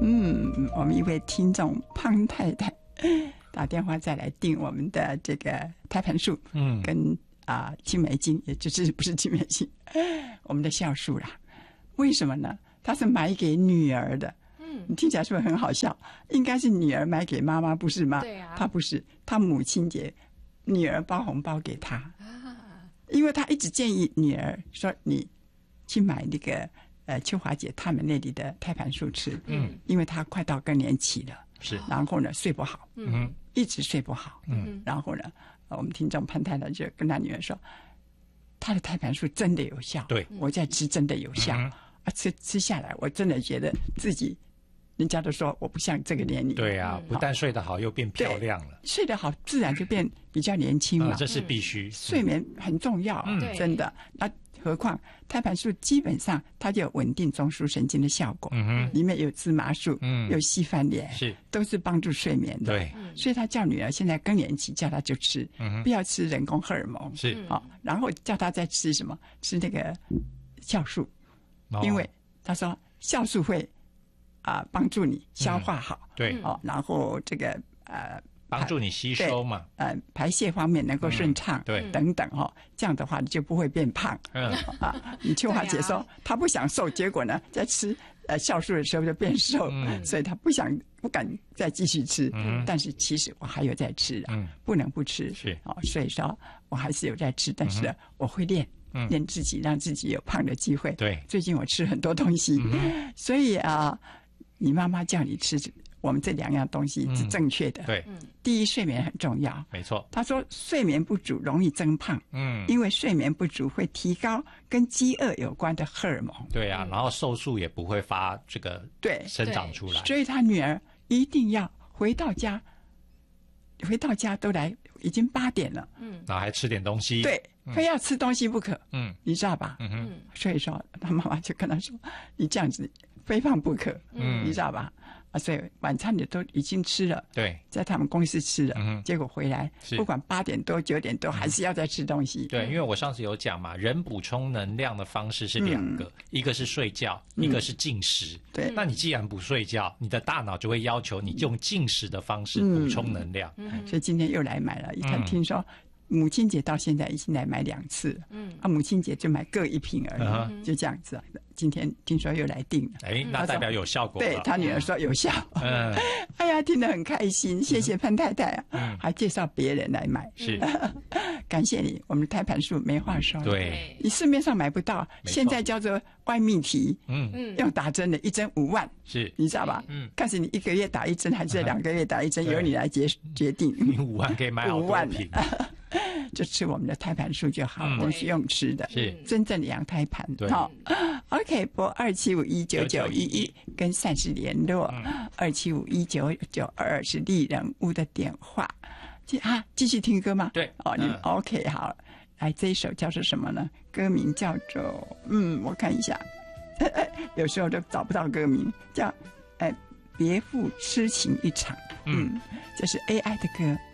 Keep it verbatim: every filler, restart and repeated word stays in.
嗯，我们一位听众胖太太打电话再来订我们的这个胎盘素，嗯，跟啊青梅精，也就是不是青梅精，我们的酵素啦。为什么呢？他是买给女儿的。嗯，你听起来是不是很好笑？应该是女儿买给妈妈，不是吗？ 对啊， 他不是，他母亲节女儿包红包给他啊，因为他一直建议女儿说你去买那个呃秋华姐他们那里的胎盘素吃，嗯，因为她快到更年期了， 是， 然后呢睡不好， 嗯， 一直睡不好，嗯，然后呢，我们听众潘太太就跟他女儿说，她的胎盘素真的有效， 对， 我在吃真的有效，嗯、啊，吃吃下来，我真的觉得自己。人家都说我不像这个年龄， 对啊，不但睡得好，又变漂亮了。 睡得好，自然就变比较年轻嘛， 嗯、这是必须。 睡眠很重要，嗯、真的。那何况胎盘素基本上它就有稳定中枢神经的效果，嗯哼，里面有芝麻素，嗯，有西番莲， 是都是帮助睡眠的。 对， 所以他叫女儿现在更年期，叫她就吃，嗯、不要吃人工荷尔蒙， 是好、哦，然后叫她再吃什么？吃那个酵素，哦、因为他说酵素会。啊，帮助你消化好， 嗯、对， 哦，然后这个呃， 帮助你吸收嘛， 呃，排泄方面能够顺畅， 嗯、对， 等等哦，这样的话你就不会变胖。嗯啊，你秋华姐说她不想瘦，结果呢，在吃呃酵素的时候就变瘦，嗯、所以她不想不敢再继续吃。嗯，但是其实我还有在吃啊，嗯、不能不吃是哦，所以说我还是有在吃，但是我会练。嗯、练自己，让自己有胖的机会。 对， 最近我吃很多东西，嗯、所以啊。你妈妈叫你吃我们这两样东西是正确的。 嗯、对， 第一，睡眠很重要， 没错。 她说睡眠不足容易增胖，嗯，因为睡眠不足会提高跟饥饿有关的荷尔蒙。 对啊，然后瘦素也不会发这个对生长出来。 所以她女儿一定要回到家，回到家都来，已经八点了， 嗯，然后还吃点东西， 对，非要吃东西不可， 嗯， 你知道吧？嗯哼，所以说她妈妈就跟她说，你这样子。非胖不可，嗯，你知道吧？啊，所以晚餐你都已经吃了， 对， 在他们公司吃了，嗯，结果回来不管八点多九点多，还是要再吃东西。 对，因为我上次有讲嘛，人补充能量的方式是两个，嗯、一个是睡觉，一个是进食。 对、嗯， 那你既然不睡觉，你的大脑就会要求你用进食的方式补充能量。 嗯嗯、所以今天又来买了，一看听说。母亲节到现在已经来买两次了，嗯，啊，母亲节就买各一瓶而已，嗯、就这样子。今天听说又来订了， 哎，那代表有效果了。 对他女儿说有效，嗯，哎呀，听得很开心，谢谢潘太太啊，嗯、还介绍别人来买， 是， 感谢你，我们的胎盘素没话说， 对， 你市面上买不到，现在叫做外泌体，嗯嗯，用打针的，一针五万， 是， 你知道吧？嗯，看是你一个月打一针，还是两个月打一针，由你来决决定。 你五万可以买好多瓶。 就吃我们的胎盘素就好，嗯、我们是用吃的， 是真正的养胎盘。好 ，OK， 拨二七五一九九一一跟善事联络，二七五一九九二是丽人屋的电话。啊，继续听歌吗？ 对， 哦，你、嗯、OK 好，来这一首叫做什么呢？歌名叫做嗯，我看一下，有时候都找不到歌名，叫呃别负痴情一场。嗯，这是 A I 的歌。